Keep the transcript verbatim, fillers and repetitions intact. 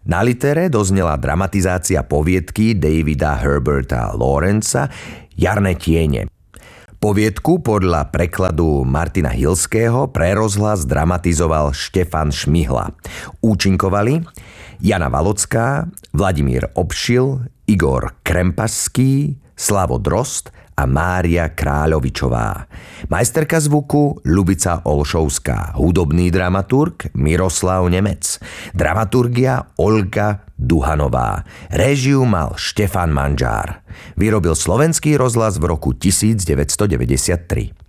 Na litere doznela dramatizácia poviedky Davida Herberta Lawrenca Jarné tiene. Poviedku podľa prekladu Martina Hilského pre rozhlas dramatizoval Štefan Šmihla. Účinkovali Jana Valocká, Vladimír Obšil, Igor Krempaský, Slavo Drozd a Mária Kráľovičová. Majsterka zvuku Ľubica Olšovská. Hudobný dramaturg Miroslav Nemec. Dramaturgia Olga Duhanová. Réžiu mal Štefan Manžár. Vyrobil Slovenský rozhlas v roku devätnásťstodeväťdesiattri.